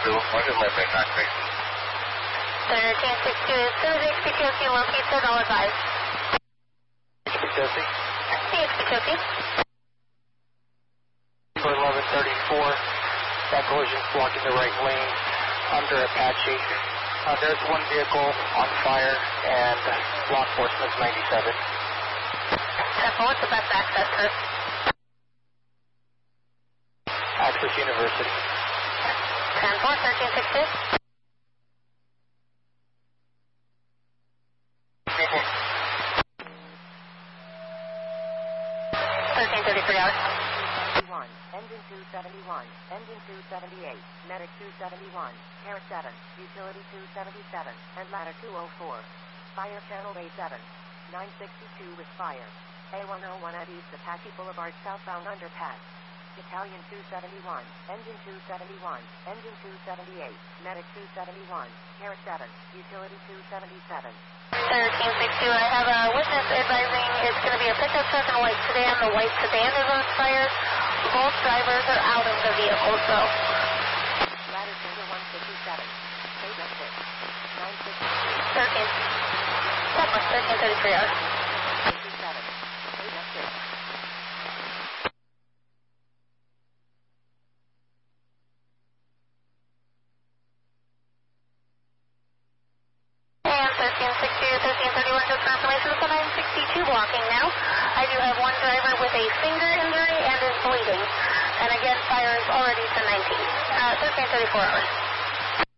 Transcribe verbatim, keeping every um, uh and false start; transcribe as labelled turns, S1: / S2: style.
S1: two. What is my big knock rate?
S2: thirteen sixty-two is two H P T O C, locate third all advised.
S1: H P T O C?
S2: The H P T O C.
S1: For eleven thirty-four, that collision's blocking the right lane under Apache. Uh, there's one vehicle on fire, and law enforcement's ninety-seven.
S2: Temple, what's the best access, sir?
S1: Access University.
S2: ten four, thirteen sixty-two. thirteen thirty-three hours.
S3: Engine two seventy-one, engine two seventy-eight, medic two seventy-one, air seven, utility two seventy-seven, and ladder two oh four. Fire channel A seven, nine sixty-two with fire. A one oh one at East Apache Boulevard southbound underpass. Battalion two seventy-one, engine two seventy-one, engine two seventy-eight, medic two seventy-one, air seven, utility two seventy-seven.
S2: thirteen sixty-two, I have a witness advising it's going to be a pickup truck and a white sedan. The white sedan is on fire. Both drivers are out of the vehicle, so.
S3: Ladder center one fifty-seven. State of six. nine sixty-two.
S2: thirteen. thirteen thirty-three hours.
S3: fifty-seven. State of six.
S2: And thirteen sixty-two, thirteen thirty-one, just for information, it's a nine sixty-two blocking now. I do have one driver with a finger injury and is bleeding. And again, fire is already to nineteen. Uh, thirteen thirty-four hours.